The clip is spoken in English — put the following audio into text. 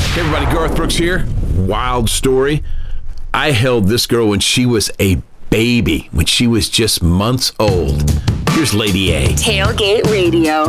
Hey everybody, Garth Brooks here. Wild story. I held this girl when she was a baby, when she was just months old. Here's Lady A. Tailgate Radio.